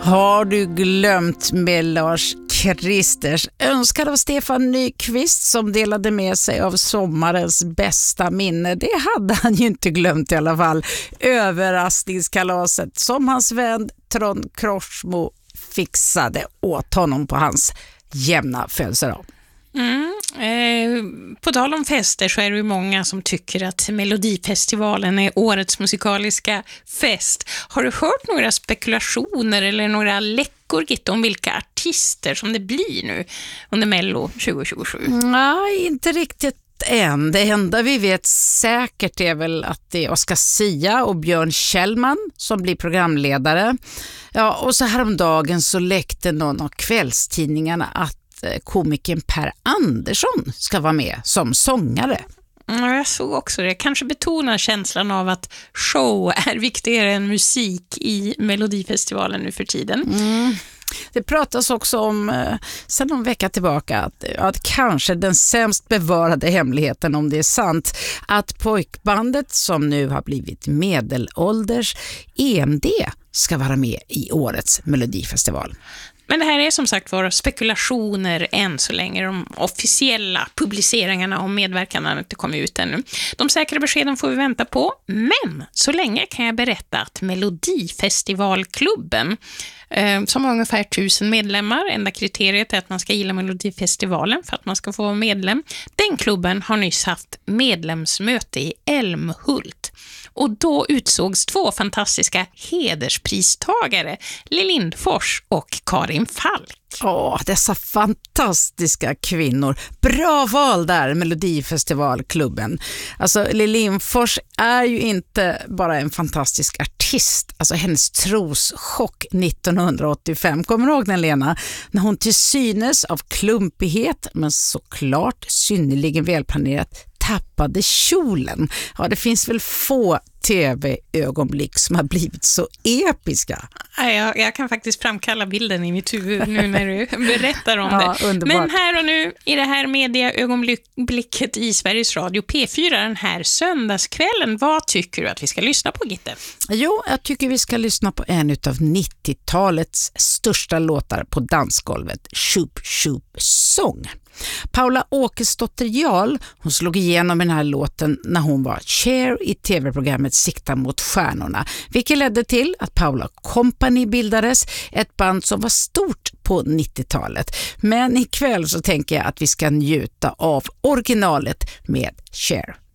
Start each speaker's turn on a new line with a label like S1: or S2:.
S1: Har du glömt med Lars Kristers önskad av Stefan Nyqvist som delade med sig av sommarens bästa minne? Det hade han ju inte glömt i alla fall. Överraskningskalaset som hans vän Trond Krorsmo fixade åt honom på hans jämna födelsedag.
S2: På tal om fester så är det ju många som tycker att Melodifestivalen är årets musikaliska fest. Har du hört några spekulationer eller några läckor, Gitta, om vilka artister som det blir nu under Mello 2027?
S1: Nej, inte riktigt än. Det enda vi vet säkert är väl att det är Oscar Sia och Björn Kjellman som blir programledare. Ja, och så häromdagen så läckte någon av kvällstidningarna att komikern Per Andersson ska vara med som sångare.
S2: Jag såg också det. Kanske betonar känslan av att show är viktigare än musik i Melodifestivalen nu för tiden.
S1: Det pratas också om, sedan någon vecka tillbaka, att kanske den sämst bevarade hemligheten, om det är sant, att pojkbandet som nu har blivit medelålders, EMD, ska vara med i årets Melodifestival.
S2: Men det här är som sagt våra spekulationer än så länge. De officiella publiceringarna om medverkan har inte kommit ut ännu. De säkra beskeden får vi vänta på. Men så länge kan jag berätta att Melodifestivalklubben, som har ungefär 1000 medlemmar, enda kriteriet är att man ska gilla Melodifestivalen för att man ska få vara medlem. Den klubben har nyss haft medlemsmöte i Älmhult. Och då utsågs 2 fantastiska hederspristagare, Lill Lindfors och Karin Falk.
S1: Dessa fantastiska kvinnor. Bra val där, Melodifestivalklubben. Alltså, Lill Lindfors är ju inte bara en fantastisk artist. Alltså, hennes troschock 1985. Kommer du ihåg den, Lena? När hon till synes av klumpighet, men såklart synnerligen välplanerat, tappade kjolen. Ja, det finns väl få tv-ögonblick som har blivit så episka.
S2: Jag kan faktiskt framkalla bilden i mitt huvud nu när du berättar om det.
S1: Underbart.
S2: Men här och nu, i det här mediaögonblicket i Sveriges Radio P4 den här söndagskvällen, vad tycker du att vi ska lyssna på, Gitte?
S1: Jo, jag tycker vi ska lyssna på en av 90-talets största låtar på dansgolvet, Shoop Shoop Song. Paula Åkesdotter Jarl, hon slog igenom den här låten när hon var Cher i tv-programmet Sikta mot stjärnorna, vilket ledde till att Paula Company bildades, ett band som var stort på 90-talet. Men ikväll så tänker jag att vi ska njuta av originalet med Cher.